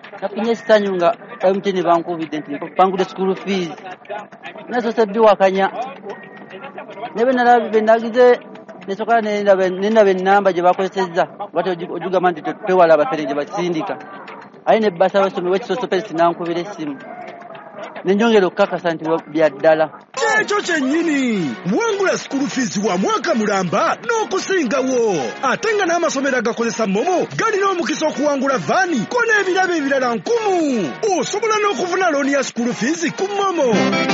nafunye essanyu nga MTN bankubidde nti bangudde school fees nazo sebbiwakanya nebe nagize nesokola nenaba ennamba gye bakozesezza bati ojugamba nti twewala abafere gye basindika aye ne bbasa w'essomero w'ekisosopesi nankubira essimu nenjongera okukakasa nti bya ddala ekyo kyennyini wangula school fees wa mwaka mulamba n'okusingawo ate nga n'amasomero agakozesa momo galina omukisa okuwangula vaani ko n'ebirabo ebirala 1000 osobola n'okufuna looni ya school fees ku momo.